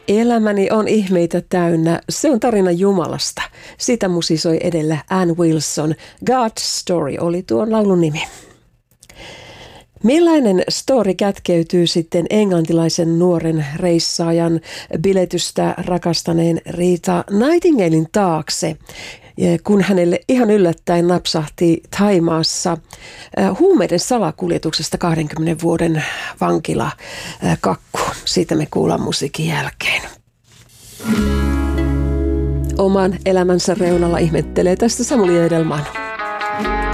Elämäni on ihmeitä täynnä. Se on tarina Jumalasta. Sitä musisoi edellä Ann Wilson. God's Story oli tuon laulun nimi. Millainen story kätkeytyy sitten englantilaisen nuoren reissaajan biletystä rakastaneen Rita Nightingalen taakse, kun hänelle ihan yllättäen napsahti Thaimaassa huumeiden salakuljetuksesta 20 vuoden vankilakakku. Siitä me kuullaan musiikin jälkeen. Oman elämänsä reunalla ihmettelee tästä Samuli Edelman.